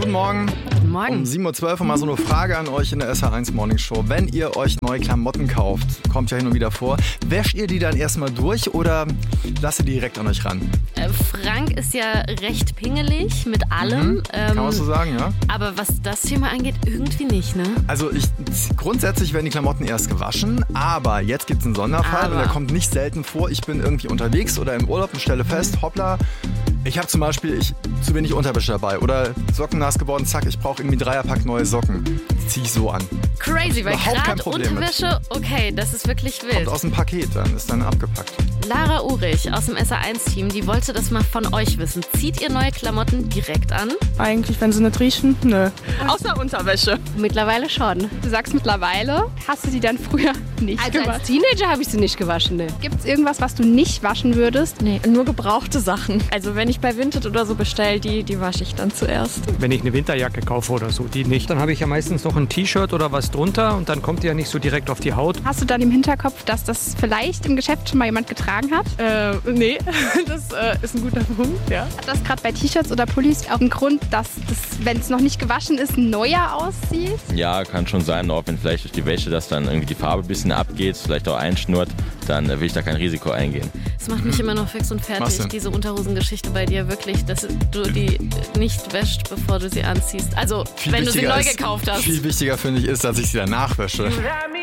Guten Morgen. Guten Morgen. Um 7.12 Uhr mal so eine Frage an euch in der SR1 Morning Show. Wenn ihr euch neue Klamotten kauft, kommt ja hin und wieder vor, wäscht ihr die dann erstmal durch oder lasst ihr die direkt an euch ran? Frank ist ja recht pingelig mit allem. Kann man so sagen, ja? Aber was das Thema angeht, irgendwie nicht, ne? Also grundsätzlich werden die Klamotten erst gewaschen, aber jetzt gibt es einen Sonderfall und der kommt nicht selten vor. Ich bin irgendwie unterwegs oder im Urlaub und stelle fest, hoppla, ich habe zum Beispiel zu wenig Unterwäsche dabei oder Socken nass geworden, zack, ich brauche irgendwie 3er-Pack neue Socken. Die ziehe ich so an. Crazy, weil Überhaupt kein gerade Problem Unterwäsche, okay, das ist wirklich wild. Kommt aus dem Paket, dann ist dann abgepackt. Lara Urich aus dem SR1-Team, die wollte das mal von euch wissen. Zieht ihr neue Klamotten direkt an? Eigentlich, wenn sie nicht riechen, nö. Außer Unterwäsche. Mittlerweile schon. Du sagst mittlerweile, hast du die dann früher nicht gewaschen? Als Teenager habe ich sie nicht gewaschen, ne. Gibt es irgendwas, was du nicht waschen würdest? Nee, nur gebrauchte Sachen. Also wenn ich bei Vinted oder so bestelle, die wasche ich dann zuerst. Wenn ich eine Winterjacke kaufe oder so, die nicht. Dann habe ich ja meistens noch ein T-Shirt oder was drunter und dann kommt die ja nicht so direkt auf die Haut. Hast du dann im Hinterkopf, dass das vielleicht im Geschäft schon mal jemand getragen hat? Nee, das ist ein guter Punkt, ja. Hat das gerade bei T-Shirts oder Pullis auch einen Grund, dass das, wenn es noch nicht gewaschen ist, neuer aussieht? Ja, kann schon sein, auch wenn vielleicht durch die Wäsche das dann irgendwie die Farbe ein bisschen abgeht, vielleicht auch einschnurrt, dann will ich da kein Risiko eingehen. Das macht mich immer noch fix und fertig, diese Unterhosengeschichte bei dir, wirklich, dass du die nicht wäscht, bevor du sie anziehst. Also, wenn du sie neu gekauft hast. Viel wichtiger finde ich ist, dass ich sie danach wäsche.